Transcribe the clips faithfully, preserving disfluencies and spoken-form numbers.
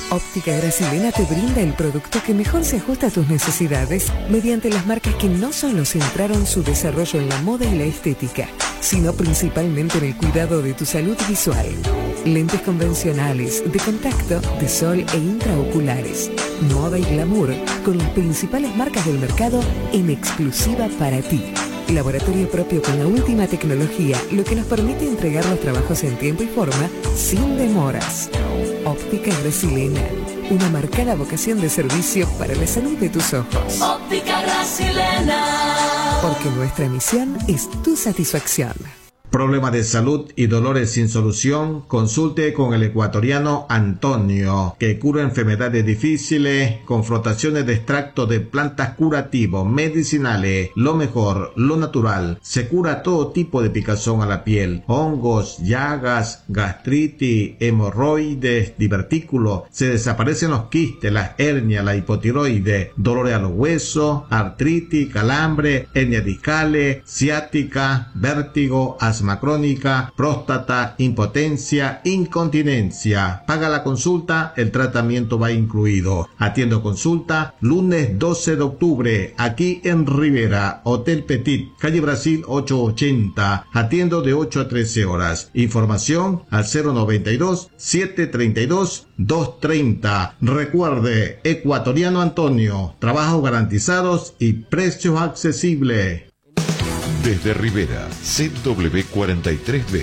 Óptica Gracilena te brinda el producto que mejor se ajusta a tus necesidades mediante las marcas que no solo centraron su desarrollo en la moda y la estética, sino principalmente en el cuidado de tu salud visual. Lentes convencionales, de contacto, de sol e intraoculares. Moda y glamour con las principales marcas del mercado en exclusiva para ti. Laboratorio propio con la última tecnología, lo que nos permite entregar los trabajos en tiempo y forma sin demoras. Óptica Gracilena, una marcada vocación de servicio para la salud de tus ojos. Óptica Gracilena. Porque nuestra misión es tu satisfacción. Problema de salud y dolores sin solución, consulte con el ecuatoriano Antonio, que cura enfermedades difíciles con frotaciones de extracto de plantas curativos, medicinales, lo mejor, lo natural. Se cura todo tipo de picazón a la piel, hongos, llagas, gastritis, hemorroides, divertículos. Se desaparecen los quistes, las hernias, la hipotiroides, dolores a los huesos, artritis, calambre, hernias discales, ciática, vértigo, asma crónica, próstata, impotencia, incontinencia. Paga la consulta, el tratamiento va incluido. Atiendo consulta lunes doce de octubre, aquí en Rivera, Hotel Petit, calle Brasil ochocientos ochenta. Atiendo de ocho a trece horas. Información al cero noventa y dos, setecientos treinta y dos, doscientos treinta. Recuerde, ecuatoriano Antonio, trabajos garantizados y precios accesibles. Desde Rivera, C W cuarenta y tres B,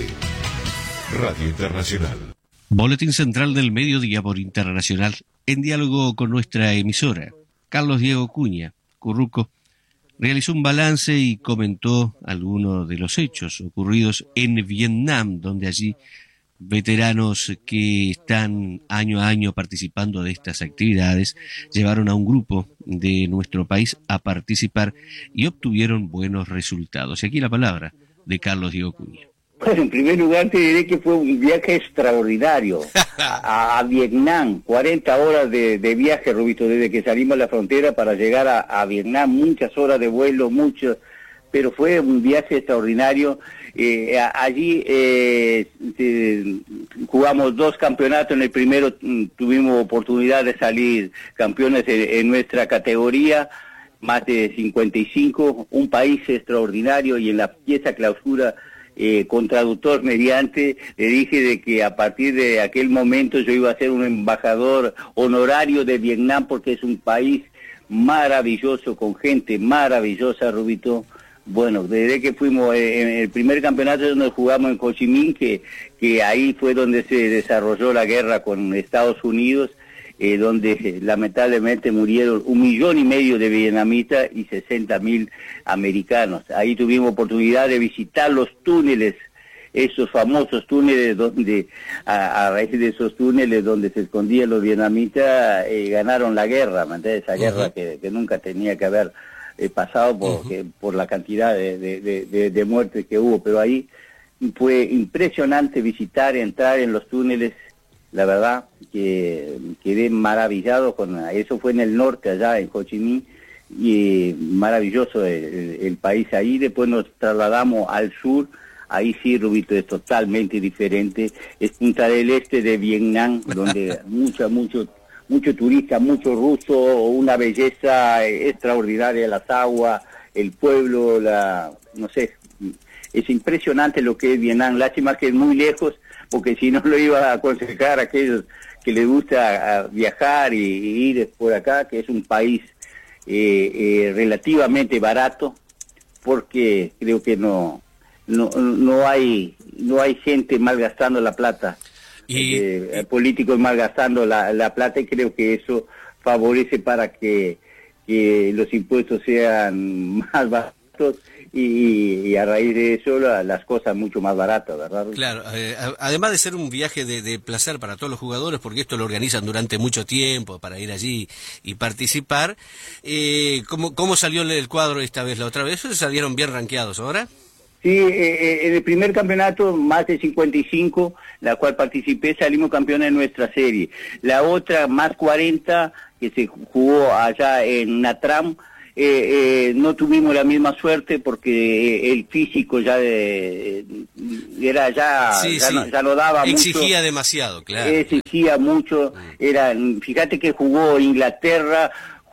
Radio Internacional. Boletín Central del Mediodía por Internacional, en diálogo con nuestra emisora. Carlos Diego Cuña, Curruco, realizó un balance y comentó algunos de los hechos ocurridos en Vietnam, donde allí veteranos que están año a año participando de estas actividades llevaron a un grupo de nuestro país a participar y obtuvieron buenos resultados. Y aquí la palabra de Carlos Diego Cuña. Bueno, en primer lugar te diré que fue un viaje extraordinario a, a Vietnam, cuarenta horas de, de viaje, Rubito, desde que salimos a la frontera para llegar a, a Vietnam, muchas horas de vuelo, muchos, pero fue un viaje extraordinario. Eh, allí eh, eh, jugamos dos campeonatos. En el primero mm, tuvimos oportunidad de salir campeones en, en nuestra categoría, más de cincuenta y cinco, un país extraordinario, y en la pieza clausura, eh, con traductor mediante, le dije de que a partir de aquel momento yo iba a ser un embajador honorario de Vietnam, porque es un país maravilloso, con gente maravillosa, Rubito. Bueno, desde que fuimos en el primer campeonato donde jugamos en Ho Chi Minh, que, que ahí fue donde se desarrolló la guerra con Estados Unidos, eh, donde lamentablemente murieron un millón y medio de vietnamitas y sesenta mil americanos. Ahí tuvimos oportunidad de visitar los túneles, esos famosos túneles donde, a, a raíz de esos túneles donde se escondían los vietnamitas, eh, ganaron la guerra, ¿me entiendes? Esa guerra uh-huh. que, que nunca tenía que haber Eh, pasado por, uh-huh. que, por la cantidad de, de, de, de muertes que hubo, pero ahí fue impresionante visitar, entrar en los túneles. La verdad que quedé maravillado con eso. Fue en el norte, allá en Ho Chi Minh, y maravilloso el, el, el país ahí. Después nos trasladamos al sur, ahí sí, Rubito, es totalmente diferente. Es Punta del Este de Vietnam, donde mucha, mucho mucho turista, mucho ruso, una belleza extraordinaria, las aguas, el pueblo, la, no sé, es impresionante lo que es Vietnam. Lástima que es muy lejos, porque si no lo iba a aconsejar a aquellos que les gusta viajar y, y ir por acá, que es un país eh, eh, relativamente barato, porque creo que no, no, no hay, no hay gente malgastando la plata. Y eh, políticos malgastando la, la plata, y creo que eso favorece para que, que los impuestos sean más baratos y, y a raíz de eso la, las cosas mucho más baratas, ¿verdad? Claro, eh, además de ser un viaje de, de placer para todos los jugadores, porque esto lo organizan durante mucho tiempo para ir allí y participar, eh, ¿cómo, ¿cómo salió el cuadro esta vez? ¿La otra vez salieron bien rankeados ahora? Sí, eh, en el primer campeonato, más de cincuenta y cinco, la cual participé, salimos campeones en nuestra serie. La otra, más cuarenta, que se jugó allá en Natram, eh, eh, no tuvimos la misma suerte porque el físico ya de, era ya, sí, ya, sí. No, ya no daba exigía mucho. Exigía demasiado, claro. Exigía mucho. Era, fíjate que jugó Inglaterra,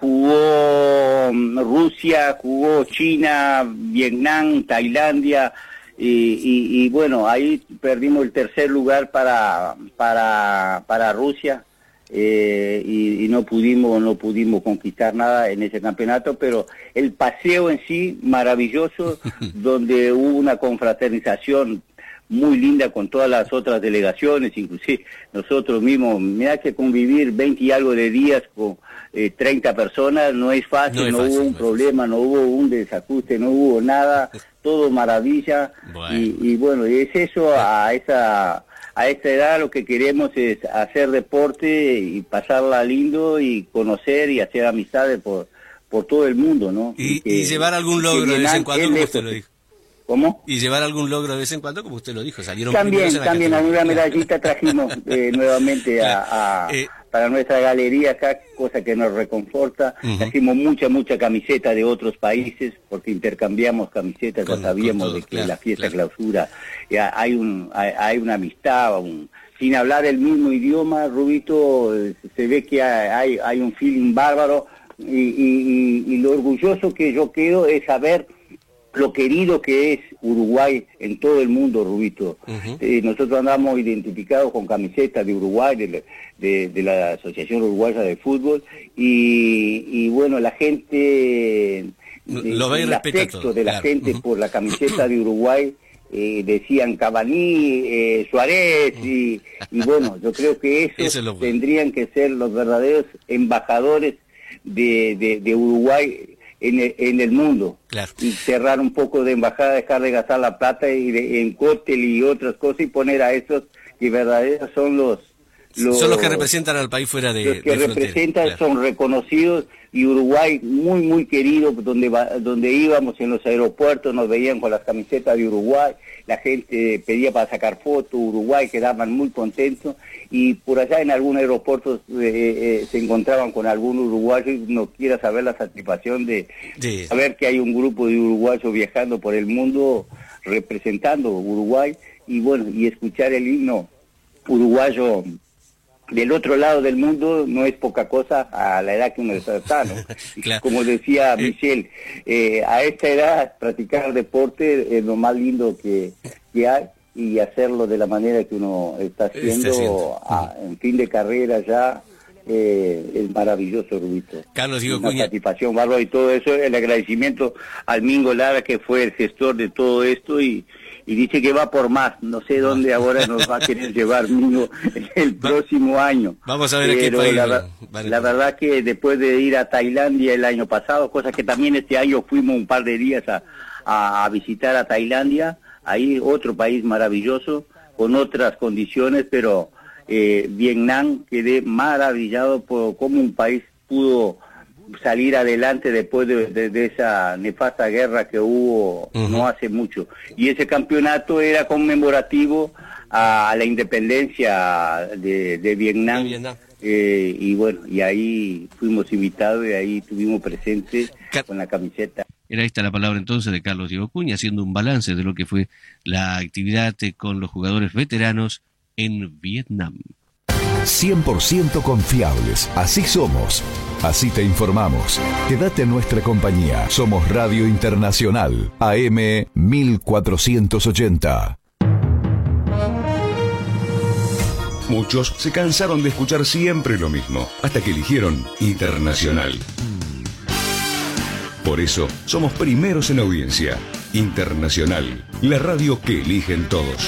jugó Rusia, jugó China, Vietnam, Tailandia, y, y, y bueno, ahí perdimos el tercer lugar para, para, para Rusia. Eh, y, y no pudimos no pudimos conquistar nada en ese campeonato, pero el paseo en sí maravilloso, donde hubo una confraternización muy linda con todas las otras delegaciones, inclusive nosotros mismos. Mirá que convivir veinte y algo de días con eh, treinta personas no es fácil, no, es no fácil, hubo un no problema, no hubo un desajuste, no hubo nada, todo maravilla. Bueno. Y, y bueno, y es eso, a esa a esta edad lo que queremos es hacer deporte y pasarla lindo y conocer y hacer amistades por por todo el mundo, ¿no? Y, y, que, y llevar algún logro de vez en cuando, como usted lo dijo. ¿Cómo? Y llevar algún logro de vez en cuando, como usted lo dijo. Salieron también, también alguna medallita trajimos eh, nuevamente a, a eh, para nuestra galería acá, cosa que nos reconforta. Uh-huh. Trajimos mucha, mucha camiseta de otros países, porque intercambiamos camisetas, con, ya sabíamos todo, de que claro, la fiesta claro. clausura ya hay un hay, hay una amistad, un, sin hablar el mismo idioma, Rubito, eh, se ve que hay, hay un feeling bárbaro, y, y, y, y lo orgulloso que yo quedo es saber lo querido que es Uruguay en todo el mundo, Rubito. Uh-huh. Eh, nosotros andamos identificados con camisetas de Uruguay, de, de, de la Asociación Uruguaya de Fútbol, y, y bueno, la gente, lo ve y el respeta afecto todo, de la claro. gente uh-huh. por la camiseta de Uruguay, eh, decían Cavani, eh, Suárez, uh-huh. y, y bueno, yo creo que esos Eso es lo bueno. Tendrían que ser los verdaderos embajadores de, de, de Uruguay en el, en el mundo. Claro. Y cerrar un poco de embajada, dejar de gastar la plata y de, en cóctel y otras cosas, y poner a esos que verdaderos son los, los son los que representan al país fuera de los que de representan, claro. son reconocidos. Y Uruguay muy muy querido, donde va, donde íbamos en los aeropuertos nos veían con las camisetas de Uruguay, la gente pedía para sacar fotos, Uruguay, quedaban muy contentos, y por allá en algún aeropuerto eh, eh, se encontraban con algún uruguayo y no quiera saber la satisfacción de sí. saber que hay un grupo de uruguayos viajando por el mundo representando Uruguay, y bueno, y escuchar el himno uruguayo del otro lado del mundo no es poca cosa a la edad que uno está, ¿no? Claro. Como decía Michelle, eh, a esta edad practicar deporte es lo más lindo que, que hay, y hacerlo de la manera que uno está haciendo, está haciendo. A, en fin de carrera ya, eh, es maravilloso, Rubito. Carlos Diego Una Cuña. satisfacción, bárbaro, y todo eso, el agradecimiento al Mingo Lara, que fue el gestor de todo esto, y y dice que va por más. No sé dónde ahora nos va a querer llevar Mingo el próximo año. Vamos a ver a qué país. La, vale. la verdad que después de ir a Tailandia el año pasado, cosa que también este año fuimos un par de días a, a, a visitar a Tailandia, ahí otro país maravilloso, con otras condiciones, pero eh, Vietnam, quedé maravillado por cómo un país pudo salir adelante después de, de, de esa nefasta guerra que hubo uh-huh. no hace mucho. Y ese campeonato era conmemorativo a, a la independencia de, de Vietnam. De Vietnam. Eh, y bueno, y ahí fuimos invitados y ahí estuvimos presentes Car- con la camiseta. Era esta la palabra entonces de Carlos Diego Cuña, haciendo un balance de lo que fue la actividad con los jugadores veteranos en Vietnam. cien por ciento confiables, así somos, así te informamos. Quédate en nuestra compañía, somos Radio Internacional, A M mil cuatrocientos ochenta. Muchos se cansaron de escuchar siempre lo mismo, hasta que eligieron Internacional. Por eso, somos primeros en audiencia. Internacional, la radio que eligen todos.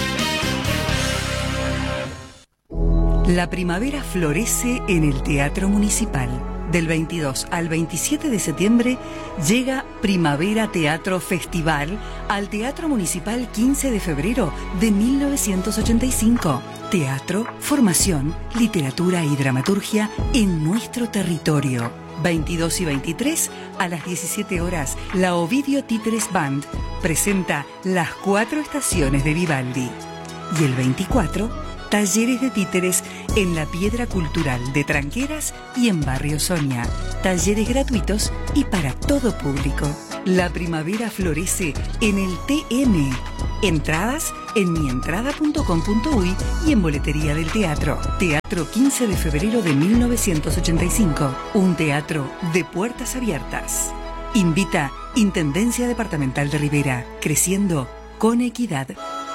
La primavera florece en el Teatro Municipal. Del veintidós al veintisiete de septiembre llega Primavera Teatro Festival al Teatro Municipal quince de febrero de mil novecientos ochenta y cinco. Teatro, formación, literatura y dramaturgia en nuestro territorio. veintidós y veintitrés a las diecisiete horas, la Ovidio Títeres Band presenta Las Cuatro Estaciones de Vivaldi. Y el veinticuatro, Talleres de títeres en la Piedra Cultural de Tranqueras y en Barrio Sonia. Talleres gratuitos y para todo público. La primavera florece en el T M. Entradas en mientrada punto com punto uy y en boletería del teatro. Teatro quince de febrero de mil novecientos ochenta y cinco. Un teatro de puertas abiertas. Invita Intendencia Departamental de Rivera. Creciendo con equidad.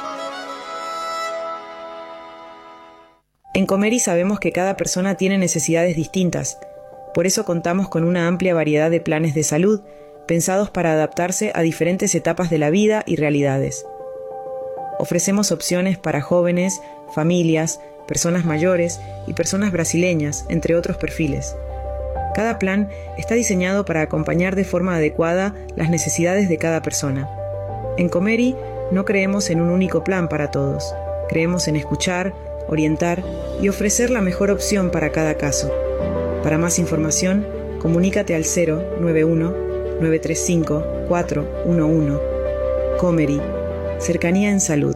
En Comeri sabemos que cada persona tiene necesidades distintas. Por eso contamos con una amplia variedad de planes de salud pensados para adaptarse a diferentes etapas de la vida y realidades. Ofrecemos opciones para jóvenes, familias, personas mayores y personas brasileñas, entre otros perfiles. Cada plan está diseñado para acompañar de forma adecuada las necesidades de cada persona. En Comeri no creemos en un único plan para todos. Creemos en escuchar, orientar y ofrecer la mejor opción para cada caso. Para más información, comunícate al cero nueve uno nueve tres cinco cuatro uno uno. Comeri, cercanía en salud.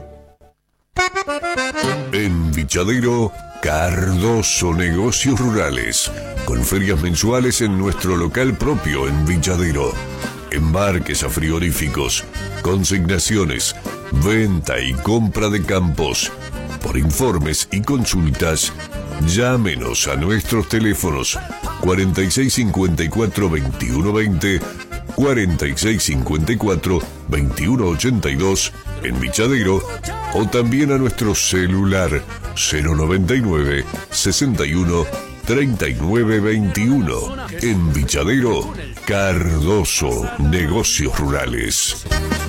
En Vichadero, Cardoso Negocios Rurales, con ferias mensuales en nuestro local propio en Vichadero. Embarques a frigoríficos, consignaciones, venta y compra de campos. Por informes y consultas, llámenos a nuestros teléfonos cuarenta y seis cincuenta y cuatro veintiuno veinte, cuarenta y seis cincuenta y cuatro veintiuno ochenta y dos en Vichadero, o también a nuestro celular cero noventa y nueve sesenta y uno treinta y nueve veintiuno. En Vichadero, Cardoso Negocios Rurales.